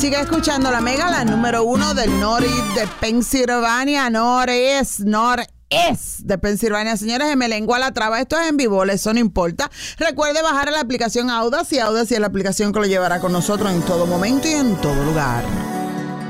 Sigue escuchando la Mega, la número 1 del noreste de Pensilvania, noreste de Pensilvania. Señores, me lengua la traba. Esto es en vivo, eso no importa. Recuerde bajar la aplicación Audacy. Audacy es la aplicación que lo llevará con nosotros en todo momento y en todo lugar.